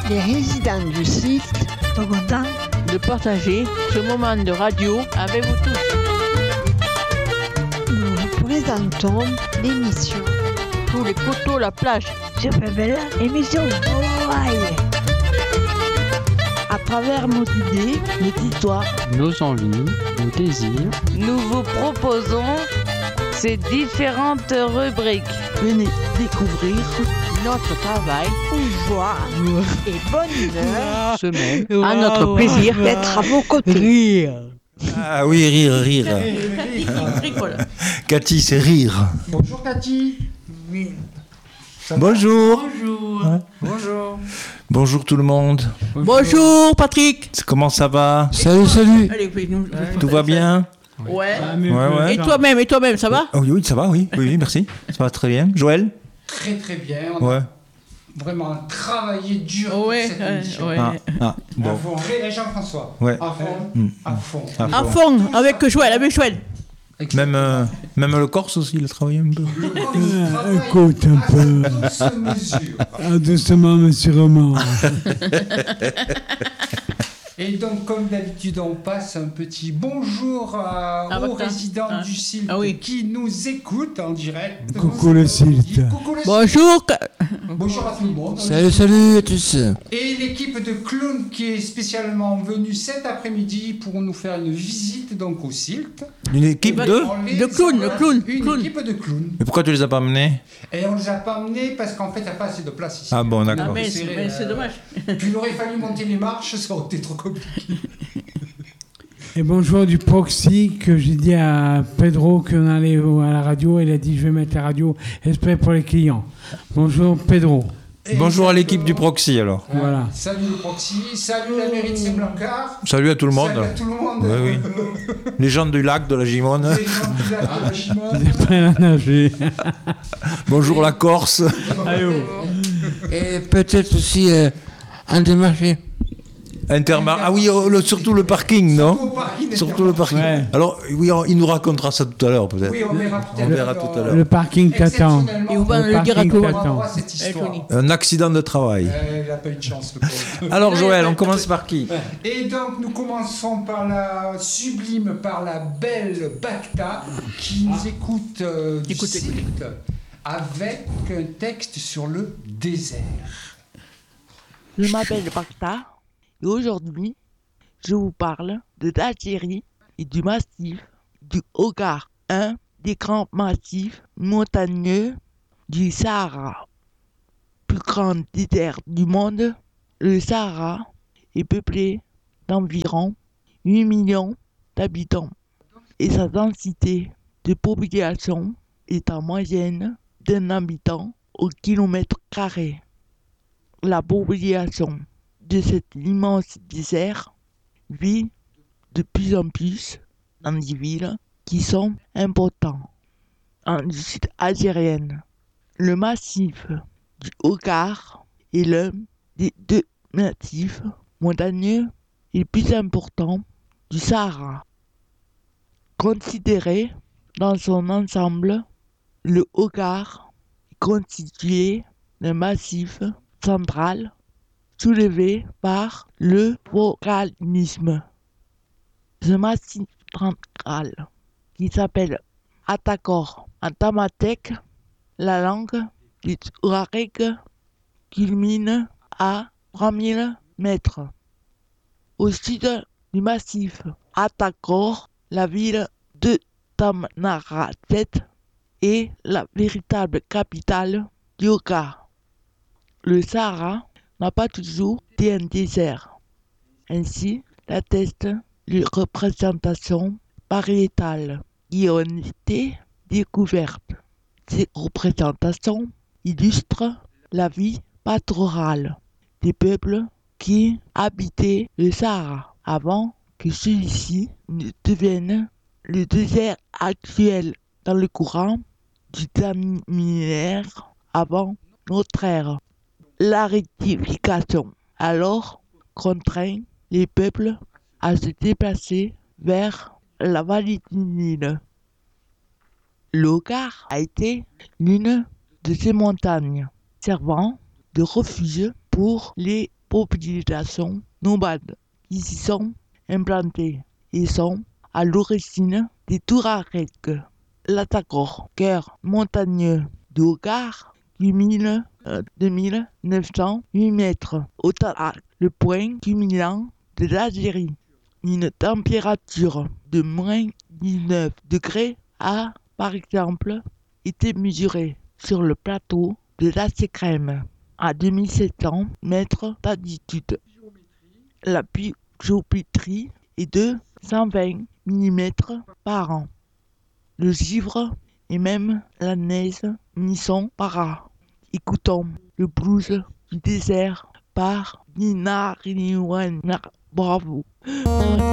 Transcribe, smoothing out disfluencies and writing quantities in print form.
Les résidents du site sont contents de partager ce moment de radio avec vous tous. Nous vous présentons l'émission Tous les coteaux, la plage. Super belle émission. Ouais. À travers nos idées, nos histoires, nos envies, nos désirs, nous vous proposons ces différentes rubriques. Venez découvrir notre travail, joie et bonne humeur semaine, à notre plaisir d'être à vos côtés. Rire. Ah oui, rire. Cathy, c'est rire. Bonjour Cathy. Oui. Bonjour. Bonjour. Bonjour tout le monde. Bonjour Patrick. Comment ça va? Salut. Allez, nous, Tout va bien? Ouais. Ouais. Et toi-même, ça va? Oui, ça va, oui, merci. Ça va très bien. Joël? Très bien. On a vraiment travaillé dur pour cette émission. Bon. À fond. Et Jean-François? Ouais. À fond. À fond, avec Joël. Même le Corse aussi, il a travaillé un peu. Écoute un peu. Doucement, mais sûrement. Et donc, comme d'habitude, on passe un petit bonjour aux résidents du site qui nous écoutent en direct. Coucou le site. Bonjour. Bonjour à tout le monde. Salut à tous. Et l'équipe de clowns qui est spécialement venue cet après-midi pour nous faire une visite donc au Silt. Une équipe de clowns. Une équipe de clowns. Mais pourquoi tu les as pas amenés? Et on les a pas amenés parce qu'en fait, il n'y a pas assez de place ici. Ah bon, d'accord. Ah, mais c'est dommage. Puis il aurait fallu monter les marches, ça aurait été trop compliqué. Et bonjour du proxy que j'ai dit à Pedro qu'on allait à la radio. Il a dit je vais mettre la radio exprès pour les clients. Bonjour Pedro. Bonjour à l'équipe du proxy alors. Voilà. Salut le proxy, salut la mairie de Saint-Blancard. Salut à tout le monde. Salut à tout le monde. Oui. Les gens du lac, de la Gimone. Les gens du lac de la Gimone. J'ai prêt à nager. Bonjour la Corse. Et peut-être aussi Intermarché. Ah oui, surtout le parking, non? Surtout le parking. Ouais. Alors, oui, il nous racontera ça tout à l'heure, peut-être. Oui, on verra tout à l'heure. Le parking t'attend. Et vous allez le dire à tout le monde. Cette histoire. Un accident de travail. Il n'a pas eu de chance, le pauvre. Alors, Joël, on commence par qui? Et donc, nous commençons par la sublime, par la belle Bacta, qui nous écoute du site, avec un texte sur le désert. Je m'appelle Bacta et aujourd'hui, je vous parle d'Algérie et du massif du Hogar, un des grands massifs montagneux du Sahara. Plus grand désert du monde, le Sahara est peuplé d'environ 8 millions d'habitants et sa densité de population est en moyenne d'un habitant au kilomètre carré. La population de cet immense désert vit de plus en plus dans des villes qui sont importantes en sud algérienne. Le massif du Hogar est l'un des deux massifs montagneux les plus importants du Sahara. Considéré dans son ensemble, le Hogar est constitué d'un massif central soulevé par le volcanisme. Ce massif central, qui s'appelle Atakor en tamathèque, la langue des Touaregs, culmine à 3000 mètres. Au sud du massif Atakor, la ville de Tamanrasset est la véritable capitale du Hogar. Le Sahara n'a pas toujours été un désert. Ainsi l'attestent les représentations pariétales qui ont été découvertes. Ces représentations illustrent la vie pastorale des peuples qui habitaient le Sahara avant que celui-ci ne devienne le désert actuel dans le courant du temps millénaire avant notre ère. La rectification alors contraint les peuples à se déplacer vers la vallée du Nil. Le Hogar a été l'une de ces montagnes servant de refuge pour les populations nomades qui s'y sont implantées et sont à l'origine des Touaregs. L'Atagor, cœur montagneux du Hogar, culmine 2908 mètres au Talak, le point culminant de l'Algérie. Une température de moins 19 degrés a, par exemple, été mesurée sur le plateau de la Sécrème à 2700 mètres d'altitude. La pluviométrie est de 120 mm par an. Le givre et même la neige n'y sont pas rares. Écoutons le blues du désert par Nina Riniwana. Bravo.